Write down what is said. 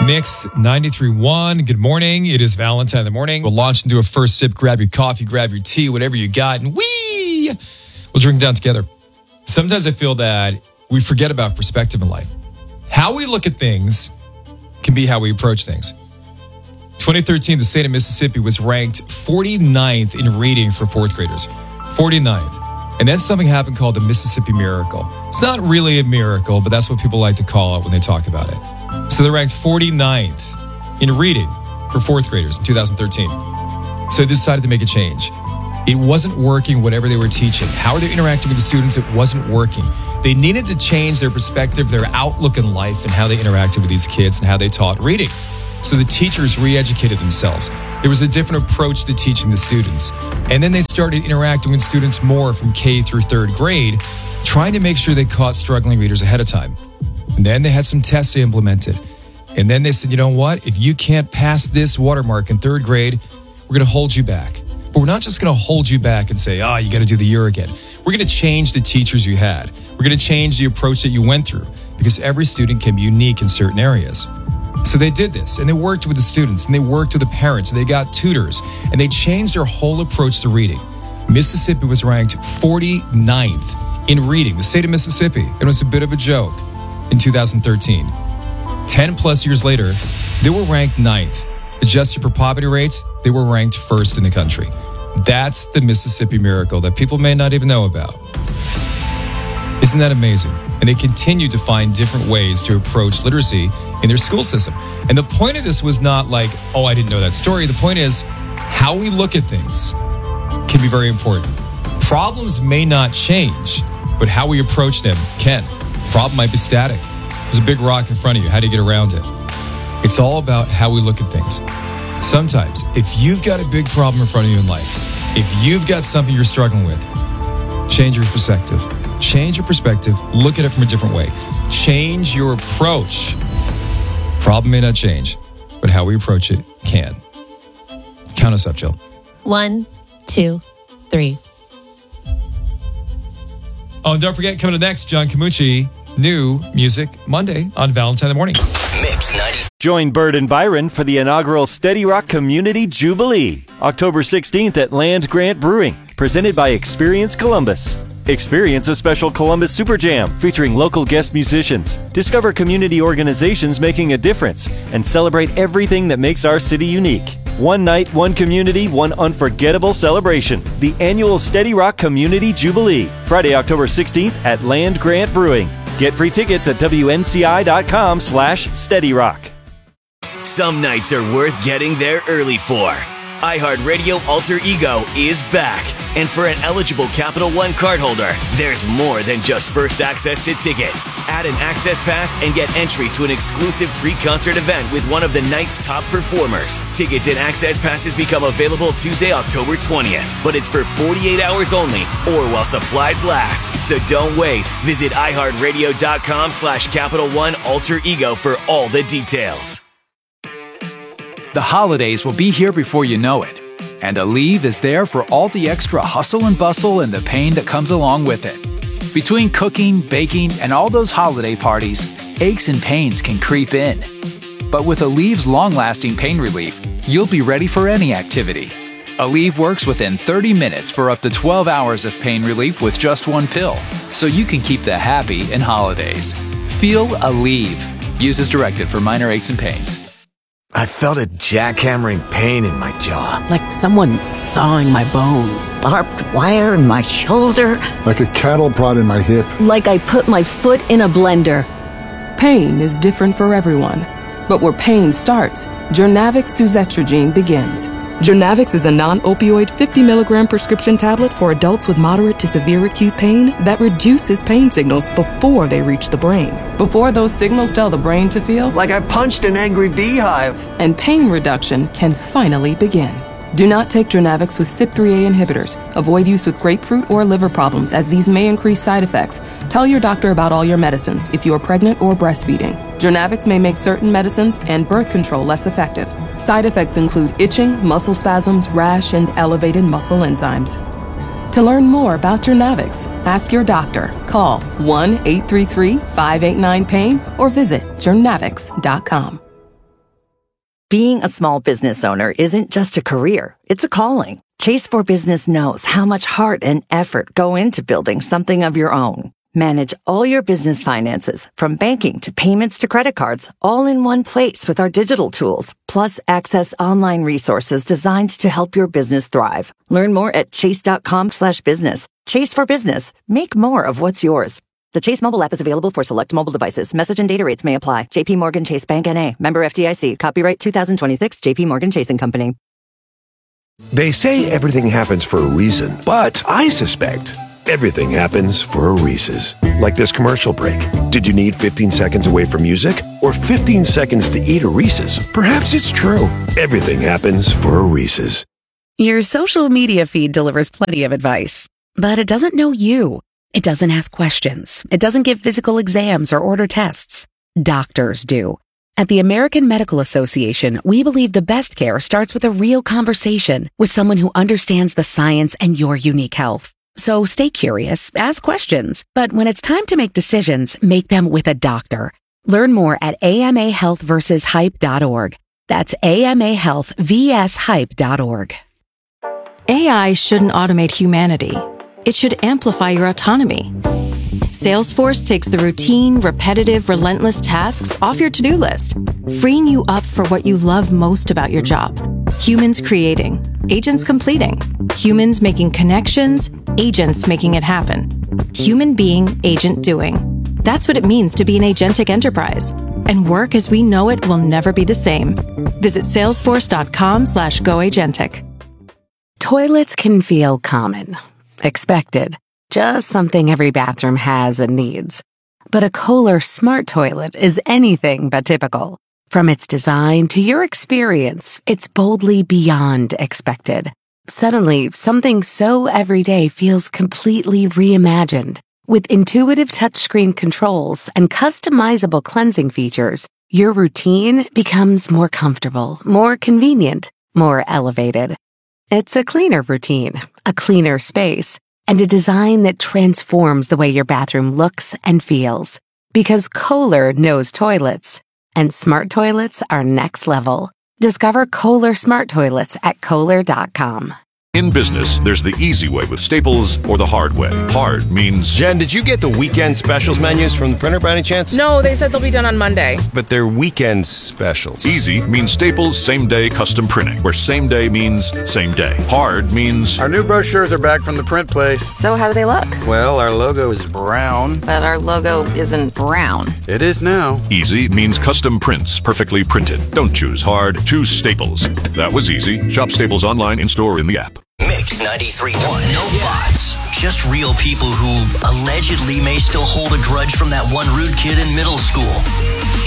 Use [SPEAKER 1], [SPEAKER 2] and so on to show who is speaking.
[SPEAKER 1] Mix 93.1. Good morning. It is Valentine in the morning. We'll launch into a first sip. Grab your coffee, grab your tea, whatever you got, and we'll drink down together. Sometimes I feel that we forget about perspective in life. How we look at things can be how we approach things. 2013, the state of Mississippi was ranked 49th in reading for fourth graders. 49th. And then something happened called the Mississippi Miracle. It's not really a miracle, but that's what people like to call it when they talk about it. So they're ranked 49th in reading for fourth graders in 2013. So they decided to make a change. It wasn't working, whatever they were teaching. How are they interacting with the students? It wasn't working. They needed to change their perspective, their outlook in life, and how they interacted with these kids and how they taught reading. So the teachers re-educated themselves. There was a different approach to teaching the students. And then they started interacting with students more from K through third grade, trying to make sure they caught struggling readers ahead of time. And then they had some tests they implemented. And then they said, you know what? If you can't pass this watermark in third grade, we're going to hold you back. But we're not just going to hold you back and say, you got to do the year again. We're going to change the teachers you had. We're going to change the approach that you went through because every student can be unique in certain areas. So they did this, and they worked with the students, and they worked with the parents, and they got tutors, and they changed their whole approach to reading. Mississippi was ranked 49th in reading, the state of Mississippi. It was a bit of a joke in 2013. 10 plus years later, they were ranked 9th. Adjusted for poverty rates, they were ranked 1st in the country. That's the Mississippi Miracle that people may not even know about. Isn't that amazing? And they continue to find different ways to approach literacy in their school system. And the point of this was not like, I didn't know that story. The point is, how we look at things can be very important. Problems may not change, but how we approach them can. Problem might be static. There's a big rock in front of you. How do you get around it? It's all about how we look at things. Sometimes, if you've got a big problem in front of you in life, if you've got something you're struggling with, change your perspective. Change your perspective. Look at it from a different way. Change your approach. Problem may not change, but how we approach it can. Count us up, Jill.
[SPEAKER 2] 1, 2, 3.
[SPEAKER 1] Oh, and don't forget, coming up next, John Camucci, new Music Monday on Valentine in the morning.
[SPEAKER 3] Mix 90.
[SPEAKER 4] Join Bird and Byron for the inaugural Steady Rock Community Jubilee, October 16th at Land Grant Brewing, presented by Experience Columbus. Experience a special Columbus Super Jam featuring local guest musicians. Discover community organizations making a difference and celebrate everything that makes our city unique. One night, one community, one unforgettable celebration. The annual Steady Rock Community Jubilee, Friday, October 16th at Land Grant Brewing. Get free tickets at WNCI.com/SteadyRock.
[SPEAKER 3] Some nights are worth getting there early for. iHeartRadio Alter Ego is back. And for an eligible Capital One cardholder, there's more than just first access to tickets. Add an access pass and get entry to an exclusive pre-concert event with one of the night's top performers. Tickets and access passes become available Tuesday, October 20th. But it's for 48 hours only or while supplies last. So don't wait. Visit iHeartRadio.com/Capital One Alter Ego for all the details.
[SPEAKER 5] The holidays will be here before you know it. And Aleve is there for all the extra hustle and bustle and the pain that comes along with it. Between cooking, baking, and all those holiday parties, aches and pains can creep in. But with Aleve's long-lasting pain relief, you'll be ready for any activity. Aleve works within 30 minutes for up to 12 hours of pain relief with just one pill, so you can keep the happy in holidays. Feel Aleve. Use as directed for minor aches and pains.
[SPEAKER 6] I felt a jackhammering pain in my jaw.
[SPEAKER 7] Like someone sawing my bones.
[SPEAKER 8] Barbed wire in my shoulder.
[SPEAKER 9] Like a cattle prod in my hip.
[SPEAKER 8] Like I put my foot in a blender.
[SPEAKER 10] Pain is different for everyone. But where pain starts, Jurnavix suzetrigine begins. Jurnavix is a non-opioid 50-milligram prescription tablet for adults with moderate to severe acute pain that reduces pain signals before they reach the brain. Before those signals tell the brain to feel
[SPEAKER 11] like I punched an angry beehive.
[SPEAKER 10] And pain reduction can finally begin. Do not take Jurnavix with CYP3A inhibitors. Avoid use with grapefruit or liver problems, as these may increase side effects. Tell your doctor about all your medicines if you are pregnant or breastfeeding. Jurnavix may make certain medicines and birth control less effective. Side effects include itching, muscle spasms, rash, and elevated muscle enzymes. To learn more about Jurnavix, ask your doctor. Call 1-833-589-PAIN or visit jurnavix.com.
[SPEAKER 12] Being a small business owner isn't just a career, it's a calling. Chase for Business knows how much heart and effort go into building something of your own. Manage all your business finances, from banking to payments to credit cards, all in one place with our digital tools, plus access online resources designed to help your business thrive. Learn more at chase.com/business. Chase for Business. Make more of what's yours. The Chase mobile app is available for select mobile devices. Message and data rates may apply. J.P. Morgan Chase Bank N.A. Member FDIC. Copyright 2026. J.P. Morgan Chase & Company.
[SPEAKER 13] They say everything happens for a reason, but I suspect everything happens for a Reese's. Like this commercial break. Did you need 15 seconds away from music? Or 15 seconds to eat a Reese's? Perhaps it's true. Everything happens for a Reese's.
[SPEAKER 14] Your social media feed delivers plenty of advice, but it doesn't know you. It doesn't ask questions. It doesn't give physical exams or order tests. Doctors do. At the American Medical Association, we believe the best care starts with a real conversation with someone who understands the science and your unique health. So stay curious, ask questions, but when it's time to make decisions, make them with a doctor. Learn more at amahealthversushype.org. That's amahealthvshype.org.
[SPEAKER 15] AI shouldn't automate humanity. It should amplify your autonomy. Salesforce takes the routine, repetitive, relentless tasks off your to-do list, freeing you up for what you love most about your job. Humans creating, agents completing, humans making connections, agents making it happen. Human being, agent doing. That's what it means to be an agentic enterprise. And work as we know it will never be the same. Visit salesforce.com/goagentic.
[SPEAKER 14] Toilets can feel common, expected, just something every bathroom has and needs. But a Kohler smart toilet is anything but typical. From its design to your experience, it's boldly beyond expected. Suddenly, something so everyday feels completely reimagined. With intuitive touchscreen controls and customizable cleansing features, your routine becomes more comfortable, more convenient, more elevated. It's a cleaner routine, a cleaner space, and a design that transforms the way your bathroom looks and feels. Because Kohler knows toilets, and smart toilets are next level. Discover Kohler smart toilets at Kohler.com.
[SPEAKER 16] In business, there's the easy way with Staples or the hard way. Hard means...
[SPEAKER 17] Jen, did you get the weekend specials menus from the printer by any chance?
[SPEAKER 18] No, they said they'll be done on Monday.
[SPEAKER 17] But they're weekend specials.
[SPEAKER 16] Easy means Staples same-day custom printing, where same day means same day. Hard means...
[SPEAKER 19] Our new brochures are back from the print place.
[SPEAKER 18] So how do they look?
[SPEAKER 19] Well, our logo is brown.
[SPEAKER 18] But our logo isn't brown.
[SPEAKER 19] It is now.
[SPEAKER 16] Easy means custom prints, perfectly printed. Don't choose hard, choose Staples. That was easy. Shop Staples online, in-store, in the app.
[SPEAKER 20] Mix 93.1. No bots. Just real people who allegedly may still hold a grudge from that one rude kid in middle school.